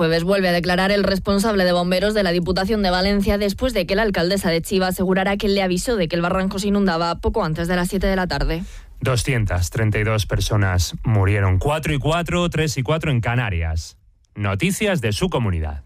jueves vuelve a declarar el responsable de bomberos de la Diputación de Valencia después de que la alcaldesa de Chiva asegurara que le avisó de que el barranco se inundaba poco antes de las 7 de la tarde. 232 personas murieron, 4 y 4, 3 y 4 en Canarias. Noticias de su comunidad.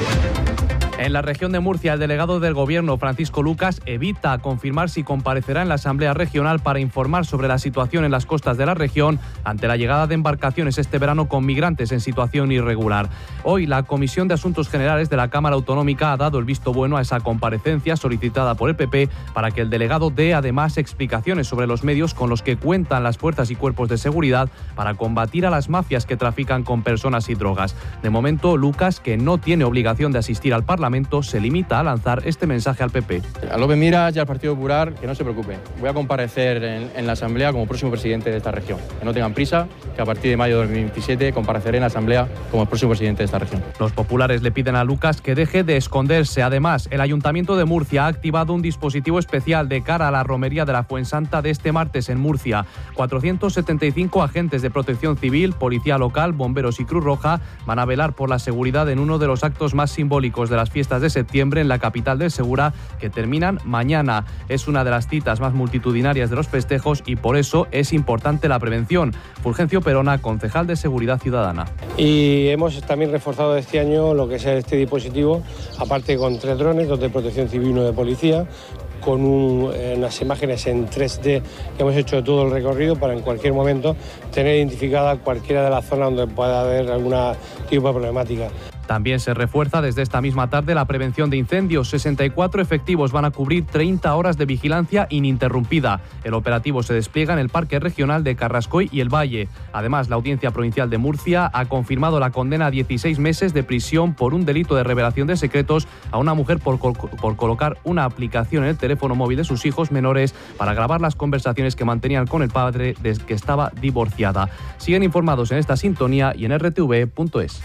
En la región de Murcia, el delegado del Gobierno, Francisco Lucas, evita confirmar si comparecerá en la Asamblea Regional para informar sobre la situación en las costas de la región ante la llegada de embarcaciones este verano con migrantes en situación irregular. Hoy, la Comisión de Asuntos Generales de la Cámara Autonómica ha dado el visto bueno a esa comparecencia solicitada por el PP para que el delegado dé además explicaciones sobre los medios con los que cuentan las fuerzas y cuerpos de seguridad para combatir a las mafias que trafican con personas y drogas. De momento, Lucas, que no tiene obligación de asistir al Parlamento, se limita a lanzar este mensaje al PP. A López Miras y al Partido Popular, que no se preocupen. Voy a comparecer en la Asamblea como próximo presidente de esta región. Que no tengan prisa, que a partir de mayo de 2027 compareceré en la Asamblea como el próximo presidente de esta región. Los populares le piden a Lucas que deje de esconderse. Además, el Ayuntamiento de Murcia ha activado un dispositivo especial de cara a la romería de la Fuensanta de este martes en Murcia. 475 agentes de protección civil, policía local, bomberos y Cruz Roja van a velar por la seguridad en uno de los actos más simbólicos de las fiestas de septiembre en la capital del Segura, que terminan mañana. Es una de las citas más multitudinarias de los festejos y por eso es importante la prevención. Fulgencio Perona, concejal de Seguridad Ciudadana. Y hemos también reforzado este año lo que es este dispositivo, aparte con 3 drones, 2 de protección civil y 1 de policía, con unas imágenes en 3D que hemos hecho de todo el recorrido para en cualquier momento tener identificada cualquiera de las zonas donde pueda haber algún tipo de problemática. También se refuerza desde esta misma tarde la prevención de incendios. 64 efectivos van a cubrir 30 horas de vigilancia ininterrumpida. El operativo se despliega en el Parque Regional de Carrascoy y el Valle. Además, la Audiencia Provincial de Murcia ha confirmado la condena a 16 meses de prisión por un delito de revelación de secretos a una mujer por colocar una aplicación en el teléfono móvil de sus hijos menores para grabar las conversaciones que mantenían con el padre desde que estaba divorciada. Siguen informados en esta sintonía y en rtv.es.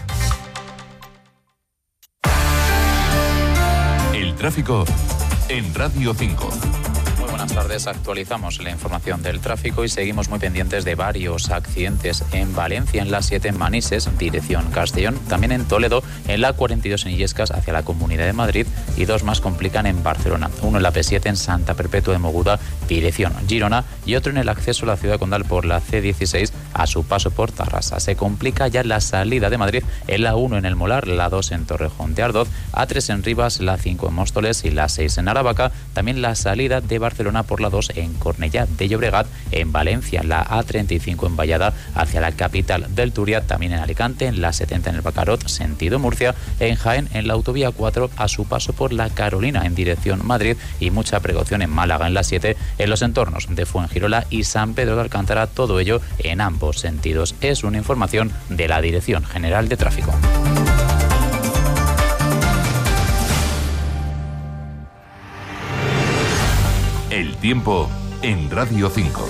Tráfico en Radio 5. Buenas tardes, actualizamos la información del tráfico y seguimos muy pendientes de varios accidentes en Valencia, en la 7 en Manises, dirección Castellón, también en Toledo, en la 42 en Illescas hacia la Comunidad de Madrid y 2 más complican en Barcelona, uno en la P7 en Santa Perpetua de Mogoda, dirección Girona y otro en el acceso a la ciudad condal por la C16 a su paso por Tarrasa. Se complica ya la salida de Madrid en la 1 en El Molar, la 2 en Torrejón de Ardoz, A3 en Rivas, la 5 en Móstoles y la 6 en Aravaca, también la salida de Barcelona por la 2 en Cornellá de Llobregat, en Valencia, la A35 en Vallada hacia la capital del Turia, también en Alicante, en la 70 en el Bacarot, sentido Murcia, en Jaén, en la autovía 4 a su paso por la Carolina en dirección Madrid y mucha precaución en Málaga, en la 7, en los entornos de Fuengirola y San Pedro de Alcántara, todo ello en ambos sentidos. Es una información de la Dirección General de Tráfico. El tiempo en Radio 5.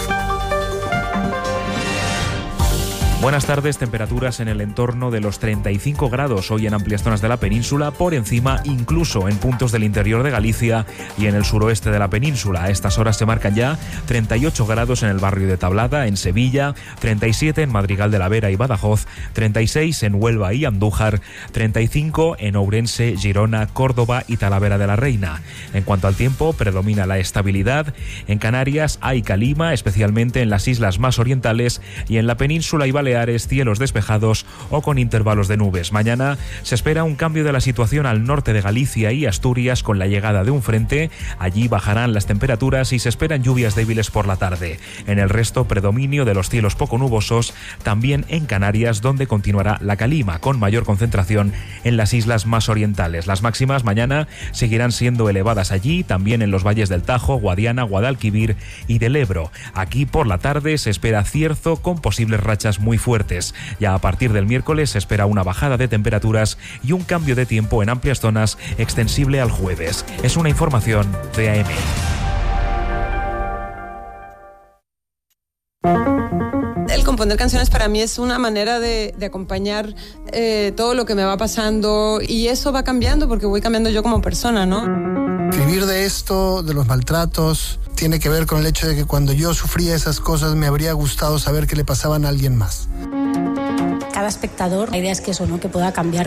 Buenas tardes, temperaturas en el entorno de los 35 grados hoy en amplias zonas de la península, por encima incluso en puntos del interior de Galicia y en el suroeste de la península. A estas horas se marcan ya 38 grados en el barrio de Tablada, en Sevilla, 37 en Madrigal de la Vera y Badajoz, 36 en Huelva y Andújar, 35 en Ourense, Girona, Córdoba y Talavera de la Reina. En cuanto al tiempo, predomina la estabilidad. En Canarias hay calima, especialmente en las islas más orientales, y en la península y Baleares cielos despejados o con intervalos de nubes. Mañana se espera un cambio de la situación al norte de Galicia y Asturias con la llegada de un frente. Allí bajarán las temperaturas y se esperan lluvias débiles por la tarde. En el resto, predominio de los cielos poco nubosos, también en Canarias, donde continuará la calima, con mayor concentración en las islas más orientales. Las máximas mañana seguirán siendo elevadas allí, también en los valles del Tajo, Guadiana, Guadalquivir y del Ebro. Aquí por la tarde se espera cierzo con posibles rachas muy fuertes. Ya a partir del miércoles se espera una bajada de temperaturas y un cambio de tiempo en amplias zonas extensible al jueves. Es una información de AM. El componer canciones para mí es una manera de acompañar todo lo que me va pasando, y eso va cambiando porque voy cambiando yo como persona, ¿no? Escribir de esto, de los maltratos, tiene que ver con el hecho de que cuando yo sufría esas cosas me habría gustado saber que le pasaban a alguien más. Cada espectador, la idea es que eso, ¿no? Que pueda cambiar